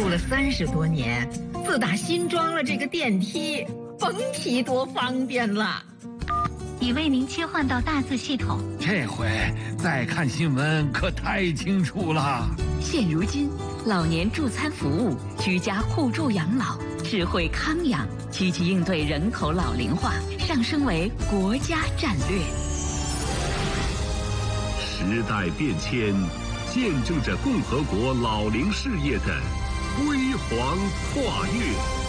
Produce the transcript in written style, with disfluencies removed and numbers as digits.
住了30多年，自打新装了这个电梯，甭提多方便了。 已为您切换到大字系统。 这回再看新闻可太清楚了。 现如今，老年助餐服务、居家互助养老、智慧康养，积极应对人口老龄化，上升为国家战略。 时代变迁，见证着共和国老龄事业的辉煌跨越。